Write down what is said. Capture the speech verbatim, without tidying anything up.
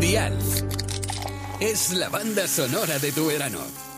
Dial. Es la banda sonora de tu verano.